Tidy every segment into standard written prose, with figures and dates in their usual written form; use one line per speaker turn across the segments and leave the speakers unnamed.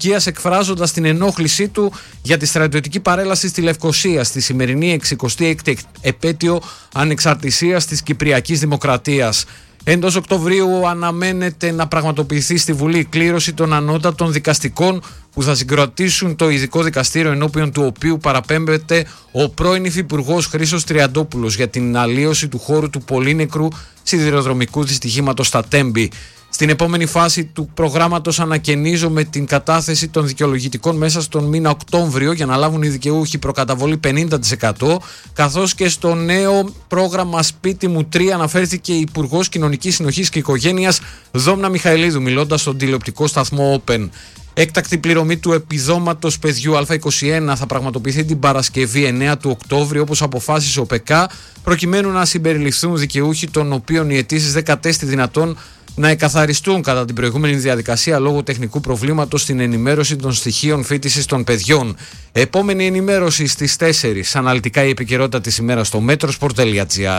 Τουρκίας, εκφράζοντας την ενόχλησή του για τη στρατιωτική παρέλαση στη Λευκοσία στη σημερινή 66η επέτειο ανεξαρτησίας της Κυπριακής Δημοκρατίας. Εντός Οκτωβρίου αναμένεται να πραγματοποιηθεί στη Βουλή η κλήρωση των ανώτατων δικαστικών που θα συγκροτήσουν το ειδικό δικαστήριο, ενώπιον του οποίου παραπέμπεται ο πρώην υφυπουργός Χρήστος Τριαντόπουλος για την αλλίωση του χώρου του πολύνεκρου σιδηροδρομικού δυστυχήματος στα Τέμπη. Στην επόμενη φάση του προγράμματος ανακαινίζουμε την κατάθεση των δικαιολογητικών μέσα στον μήνα Οκτώβριο για να λάβουν οι δικαιούχοι προκαταβολή 50%, καθώς και στο νέο πρόγραμμα Σπίτι μου 3 αναφέρθηκε η Υπουργός Κοινωνικής Συνοχής και Οικογένειας Δόμνα Μιχαηλίδου, μιλώντας στον τηλεοπτικό σταθμό Open. Έκτακτη πληρωμή του επιδόματος παιδιού Α21 θα πραγματοποιηθεί την Παρασκευή 9 του Οκτώβρη, όπως αποφάσισε ο ΠΕΚΑ, προκειμένου να συμπεριληφθούν δικαιούχοι των οποίων οι αιτήσεις δεν κατέστη δυνατόν να εκαθαριστούν κατά την προηγούμενη διαδικασία λόγω τεχνικού προβλήματος στην ενημέρωση των στοιχείων φοιτησης των παιδιών. Επόμενη ενημέρωση στις 4. Αναλυτικά η επικαιρότητα της ημέρας στο metrosport.gr.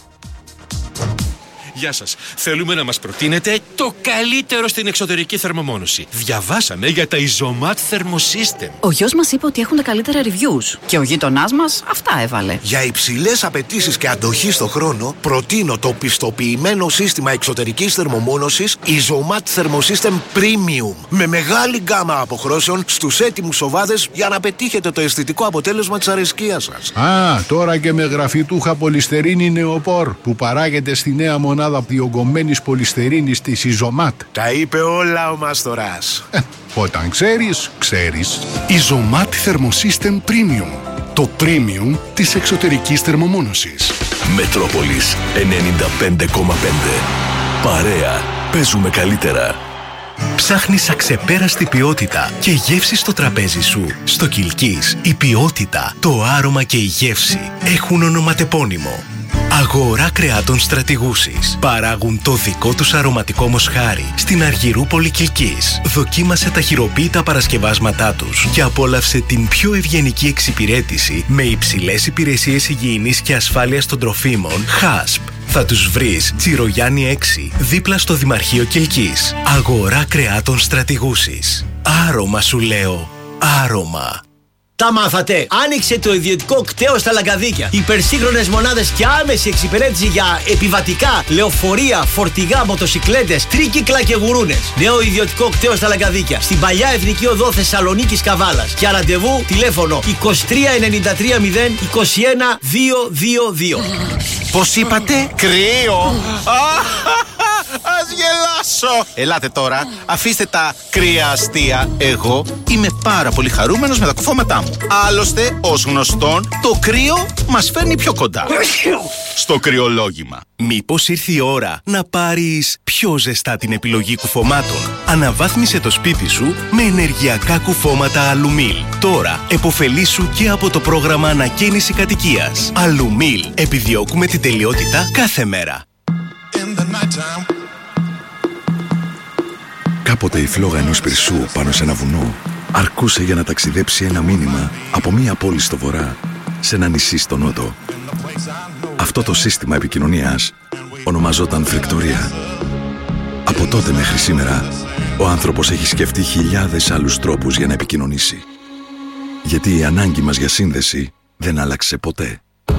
Γεια σας. Θέλουμε να μας προτείνετε το καλύτερο στην εξωτερική θερμομόνωση. Διαβάσαμε για τα Isomat Thermosystem.
Ο γιος μας είπε ότι έχουν τα καλύτερα reviews και ο γείτονάς μας αυτά έβαλε.
Για υψηλές απαιτήσεις και αντοχή στο χρόνο, προτείνω το πιστοποιημένο σύστημα εξωτερικής θερμομόνωσης Isomat Thermosystem Premium. Με μεγάλη γκάμα αποχρώσεων στους έτοιμους οβάδες για να πετύχετε το αισθητικό αποτέλεσμα της αρεσκίας σας.
Τώρα και με γραφιτούχα πολυστερίνη νεοπόρ που παράγεται στη νέα μονάδα διογκωμένης πολυστερίνης της Isomat.
Τα είπε όλα ο Μάστορας.
Όταν ξέρεις, ξέρεις.
Isomat Thermosystem Premium. Το premium της εξωτερικής θερμομόνωσης.
Μετρόπολης 95,5. Παρέα. Παίζουμε καλύτερα.
Ψάχνεις αξεπέραστη ποιότητα και γεύση στο τραπέζι σου. Στο Κιλκής η ποιότητα, το άρωμα και η γεύση έχουν ονοματεπώνυμο. Αγορά κρεάτων Στρατηγούσης. Παράγουν το δικό τους αρωματικό μοσχάρι στην Αργυρούπολη Κιλκής. Δοκίμασε τα χειροποίητα παρασκευάσματά τους και απόλαυσε την πιο ευγενική εξυπηρέτηση με υψηλές υπηρεσίες υγιεινής και ασφάλειας των τροφίμων HASP. Θα τους βρεις Τσιρογιάννη 6, δίπλα στο Δημαρχείο Κιλκής. Αγορά κρεάτων Στρατηγούσης. Άρωμα σου λέω. Άρωμα.
Τα μάθατε! Άνοιξε το ιδιωτικό κτέο στα Λαγκαδίκια. Υπερσύγχρονες μονάδες και άμεση εξυπηρέτηση για επιβατικά, λεωφορεία, φορτηγά, μοτοσικλέτες, τρίκυκλα και γουρούνες. Νέο ιδιωτικό κτέο στα Λαγκαδίκια. Στην παλιά Εθνική Οδό Θεσσαλονίκης Καβάλας. Για ραντεβού τηλέφωνο 23 93 0 21 222.
Πώς είπατε? Κρύο! Ας γελάσω! Ελάτε τώρα, αφήστε τα κρύα αστεία. Εγώ είμαι πάρα πολύ χαρούμενος με τα κουφώματά μου. Άλλωστε, ως γνωστόν, το κρύο μας φέρνει πιο κοντά στο κρυολόγημα.
Μήπως ήρθε η ώρα να πάρεις πιο ζεστά την επιλογή κουφωμάτων? Αναβάθμισε το σπίτι σου με ενεργειακά κουφώματα Αλουμίλ. Τώρα επωφελήσου και από το πρόγραμμα ανακαίνιση κατοικίας. Αλουμίλ. Επιδιώκουμε την τελειότητα κάθε μέρα.
Κάποτε η φλόγα ενός πυρσού πάνω σε ένα βουνό αρκούσε για να ταξιδέψει ένα μήνυμα από μία πόλη στο βορρά σε ένα νησί στο νότο. Αυτό το σύστημα επικοινωνίας ονομαζόταν φρικτορία. Από τότε μέχρι σήμερα, ο άνθρωπος έχει σκεφτεί χιλιάδες άλλους τρόπους για να επικοινωνήσει. Γιατί η ανάγκη μας για σύνδεση δεν άλλαξε ποτέ.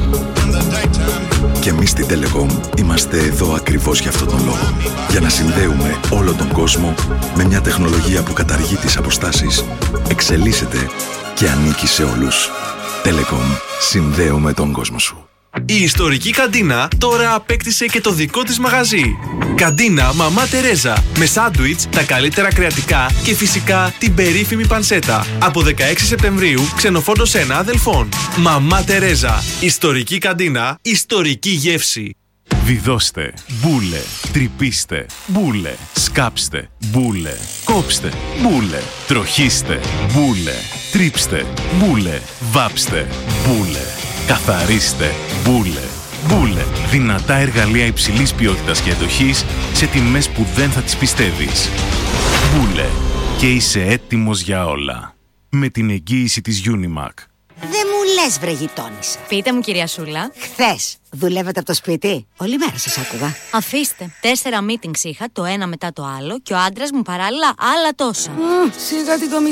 Και εμείς στη Telecom είμαστε εδώ ακριβώς για αυτόν τον λόγο. Για να συνδέουμε όλο τον κόσμο με μια τεχνολογία που καταργεί τις αποστάσεις, εξελίσσεται και ανήκει σε όλους. Telecom. Συνδέουμε τον κόσμο σου.
Η ιστορική καντίνα τώρα απέκτησε και το δικό της μαγαζί. Καντίνα Μαμά Τερέζα. Με σάντουιτς, τα καλύτερα κρεατικά και φυσικά την περίφημη πανσέτα. Από 16 Σεπτεμβρίου, Ξενοφόντος 1 Αδελφών. Μαμά Τερέζα. Ιστορική καντίνα, ιστορική γεύση.
Βιδώστε, μπούλε, τρυπήστε, μπούλε, σκάψτε, μπούλε, κόψτε, μπούλε, τροχίστε, μπούλε, τρίψτε, μπούλε, βάψτε, μπούλε. Καθαρίστε. Μπούλε. Μπούλε. Δυνατά εργαλεία υψηλής ποιότητας και αντοχής σε τιμές που δεν θα τις πιστεύεις. Μπούλε. Και είσαι έτοιμος για όλα. Με την εγγύηση της Unimac.
Δεν μου λες, βρε γειτόνισσα.
Πείτε μου, κυρία Σούλα.
Χθες δουλεύετε από το σπίτι? Όλη μέρα σας άκουγα.
Αφήστε. 4 meetings είχα, το ένα μετά το άλλο, και ο άντρας μου παράλληλα άλλα τόσα.
Σιγά την